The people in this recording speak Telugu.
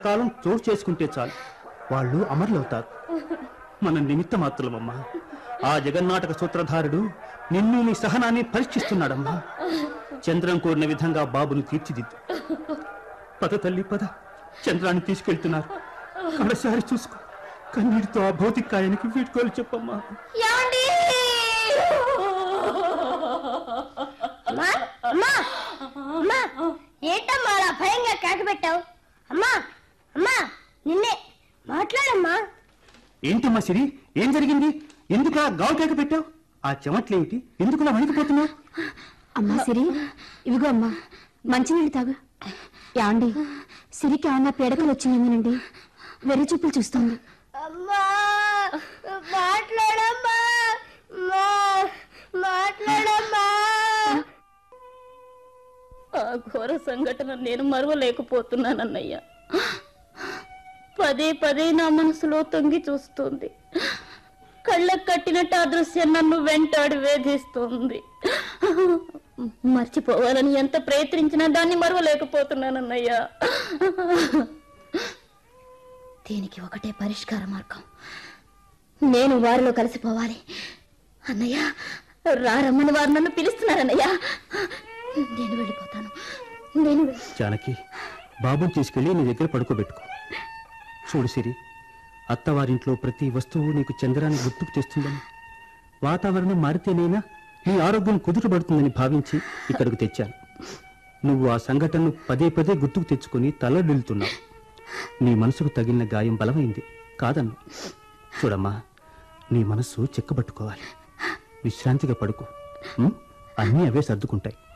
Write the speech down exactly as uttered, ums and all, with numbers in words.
కాలం చోటు చేసుకుంటే చాలు వాళ్ళు అమరులవుతారు. మన నిమిత్త మాత్రమమ్మా. ఆ జగన్నాటక సూత్రధారుడు నిన్ను నీ సహనాన్ని పరీక్షిస్తున్నాడమ్మా. చంద్రం కోరిన విధంగా బాబును తీర్చిదిద్దు. పద తల్లి పద, చంద్రాన్ని తీసుకెళ్తున్నారు. కడసారి చూసుకో. కన్నీటితో ఆ భౌతికాయానికి వీడ్కోలు చెప్పమ్మా. ఏంటమ్మా అలా భయంగా కేక పెట్టావు? అమ్మా అమ్మా నిన్నే మాట్లాడమ్మా. ఏంటమ్మా సిరి, ఏం జరిగింది? ఎందుకు ఆ గావు కేక పెట్టావు? ఆ చెమట్లేమిటి? ఎందుకు వణికిపోతున్నావు? అమ్మా సిరి, ఇవిగో అమ్మా మంచినీళ్ళు తాగు. యాండి, సిరికి ఏమన్నా పీడకలు వచ్చిందేమోనండి, వెర్రి చూపులు చూస్తుంది. అమ్మా మాట్లాడమ్మా, మాట్లాడమ్మా. ఆ ఘోర సంఘటన నేను మరవలేకపోతున్నానన్నయ్య. పదే పదే నా మనసులో తొంగి చూస్తుంది. కళ్ళకు కట్టినట్టు ఆ దృశ్యం నన్ను వెంటాడి వేధిస్తుంది. మర్చిపోవాలని ఎంత ప్రయత్నించినా దాన్ని మరవలేకపోతున్నానన్నయ్య. దీనికి ఒకటే పరిష్కార మార్గం. నేను వారిలో కలిసిపోవాలి. అన్నయ్య, రారమ్మని వారు నన్ను పిలుస్తున్నారన్నయ్య. నేను వెళ్ళిపోతాను. నేను జానకి, బాబుని తీసుకెళ్లి నీ దగ్గర పడుకోబెట్టుకో. చూడు సిరి, అత్తవారింట్లో ప్రతి వస్తువు నీకు చంద్రాన్ని గుర్తుకు తెస్తుందని, వాతావరణం మారితేనైనా నీ ఆరోగ్యం కుదుటపడుతుందని భావించి ఇక్కడికి తెచ్చాను. నువ్వు ఆ సంఘటనను పదే పదే గుర్తుకు తెచ్చుకుని తలడిల్లుతున్నావు. నీ మనసుకు తగిలిన గాయం బలమైంది కాదన్ను. చూడమ్మా, నీ మనస్సు చెక్కబట్టుకోవాలి. విశ్రాంతిగా పడుకో. అన్నీ అవే సర్దుకుంటాయి.